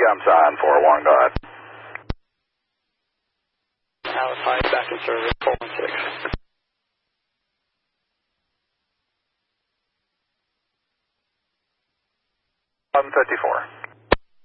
ECOM sign 4-1, go ahead. Alice 5, back in service, 416. 1154.